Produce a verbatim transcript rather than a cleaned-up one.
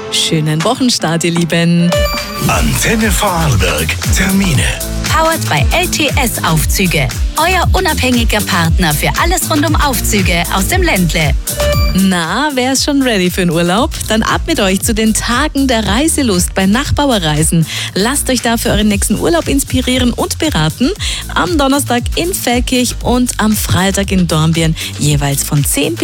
Schönen Wochenstart, ihr Lieben. Antenne Vorarlberg. Termine. Powered by L T S Aufzüge. Euer unabhängiger Partner für alles rund um Aufzüge aus dem Ländle. Na, wer ist schon ready für den Urlaub? Dann ab mit euch zu den Tagen der Reiselust bei Nachbauer Reisen. Lasst euch da für euren nächsten Urlaub inspirieren und beraten. Am Donnerstag in Feldkirch und am Freitag in Dornbirn jeweils von zehn bis